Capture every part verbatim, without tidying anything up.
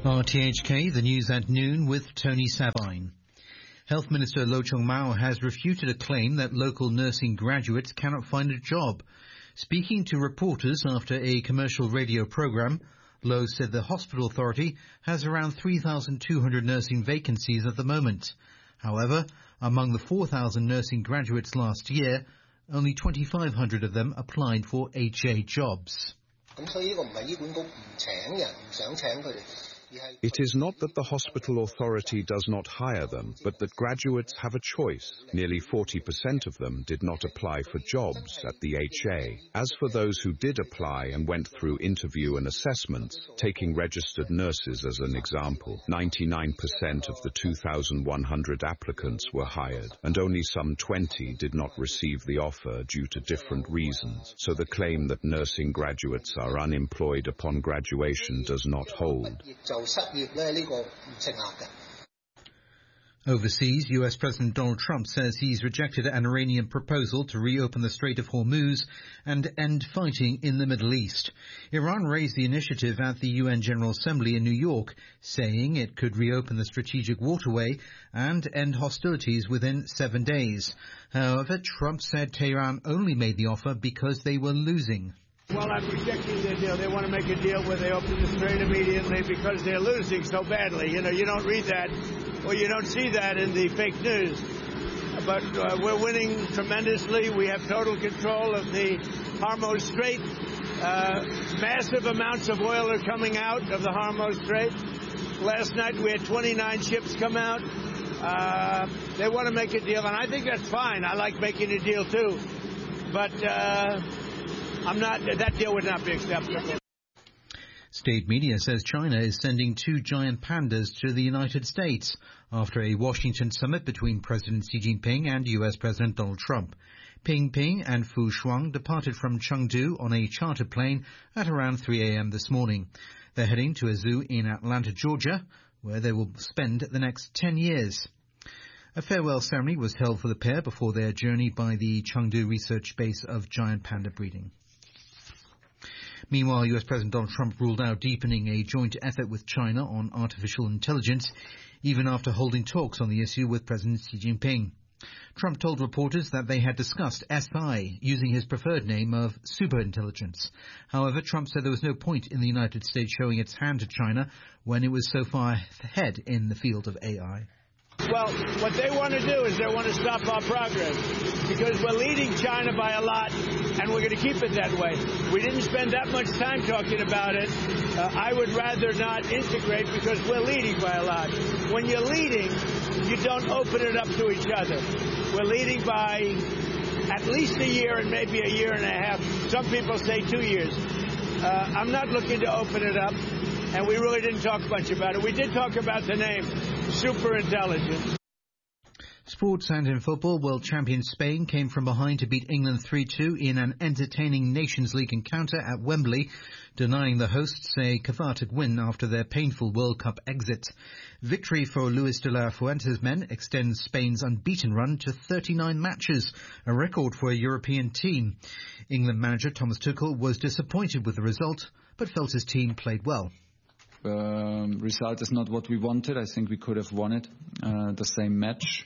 R T H K, the news at noon with Tony Sabine. Health Minister Lo Chung-mau has refuted a claim that local nursing graduates cannot find a job. Speaking to reporters after a commercial radio program, Lo said the hospital authority has around three thousand two hundred nursing vacancies at the moment. However, among the four thousand nursing graduates last year, only twenty-five hundred of them applied for H A jobs. It is not that the hospital authority does not hire them, but that graduates have a choice. Nearly forty percent of them did not apply for jobs at the H A. As for those who did apply and went through interview and assessments, taking registered nurses as an example, ninety-nine percent of the two thousand one hundred applicants were hired, and only some twenty did not receive the offer due to different reasons. So the claim that nursing graduates are unemployed upon graduation does not hold. Overseas, U S President Donald Trump says he's rejected an Iranian proposal to reopen the Strait of Hormuz and end fighting in the Middle East. Iran raised the initiative at the U N General Assembly in New York, saying it could reopen the strategic waterway and end hostilities within seven days. However, Trump said Tehran only made the offer because they were losing. Well, I'm rejecting their deal. They want to make a deal where they open the strait immediately because they're losing so badly. You know, you don't read that or you don't see that in the fake news. But uh, we're winning tremendously. We have total control of the Hormuz Strait. Uh, massive amounts of oil are coming out of the Hormuz Strait. Last night we had twenty-nine ships come out. Uh, they want to make a deal, and I think that's fine. I like making a deal, too. But Uh, I'm not, that deal would not be acceptable. State media says China is sending two giant pandas to the United States after a Washington summit between President Xi Jinping and U S President Donald Trump. Ping Ping and Fu Shuang departed from Chengdu on a chartered plane at around three a.m. this morning. They're heading to a zoo in Atlanta, Georgia, where they will spend the next ten years. A farewell ceremony was held for the pair before their journey by the Chengdu research base of giant panda breeding. Meanwhile, U S President Donald Trump ruled out deepening a joint effort with China on artificial intelligence, even after holding talks on the issue with President Xi Jinping. Trump told reporters that they had discussed S I, using his preferred name of superintelligence. However, Trump said there was no point in the United States showing its hand to China when it was so far ahead in the field of A I. Well, what they want to do is they want to stop our progress because we're leading China by a lot, and we're going to keep it that way. We didn't spend that much time talking about it. Uh, I would rather not integrate because we're leading by a lot. When you're leading, you don't open it up to each other. We're leading by at least a year and maybe a year and a half. Some people say two years. Uh, I'm not looking to open it up, and we really didn't talk much about it. We did talk about the name superintelligence. Sports and in football, world champion Spain came from behind to beat England three two in an entertaining Nations League encounter at Wembley, denying the hosts a cathartic win after their painful World Cup exit. Victory for Luis de la Fuente's men extends Spain's unbeaten run to thirty-nine matches, a record for a European team. England manager Thomas Tuchel was disappointed with the result, but felt his team played well. Um, result is not what we wanted. I think we could have won it, uh, the same match.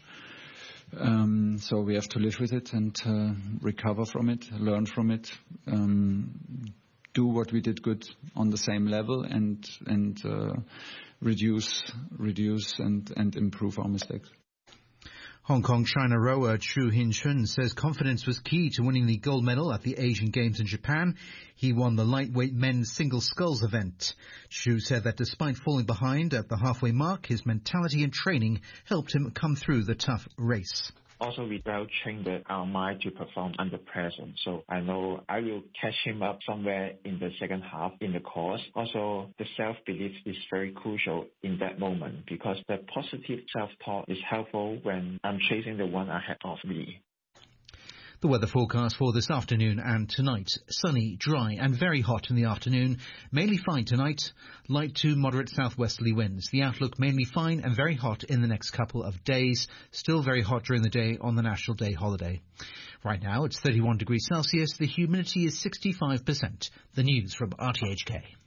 Um, so we have to live with it and uh, recover from it, learn from it, um, do what we did good on the same level, and and uh, reduce, reduce, and and improve our mistakes. Hong Kong China rower Chu Hin-chun says confidence was key to winning the gold medal at the Asian Games in Japan. He won the lightweight men's single sculls event. Chu said that despite falling behind at the halfway mark, his mentality and training helped him come through the tough race. Also, we well trained our mind to perform under pressure. So I know I will catch him up somewhere in the second half in the course. Also, the self-belief is very crucial in that moment because the positive self-talk is helpful when I'm chasing the one ahead of me. The weather forecast for this afternoon and tonight. Sunny, dry and very hot in the afternoon. Mainly fine tonight. Light to moderate southwesterly winds. The outlook mainly fine and very hot in the next couple of days. Still very hot during the day on the National Day holiday. Right now it's thirty-one degrees Celsius. The humidity is sixty-five percent. The news from R T H K.